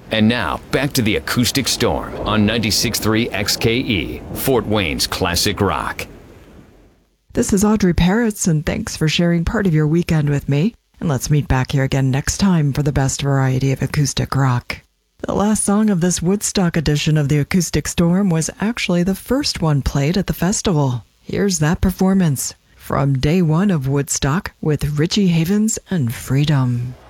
And now, back to the Acoustic Storm on 96.3 XKE, Fort Wayne's classic rock. This is Audrey Parrots, and thanks for sharing part of your weekend with me. And let's meet back here again next time for the best variety of acoustic rock. The last song of this Woodstock edition of the Acoustic Storm was actually the first one played at the festival. Here's that performance from day one of Woodstock with Richie Havens and Freedom.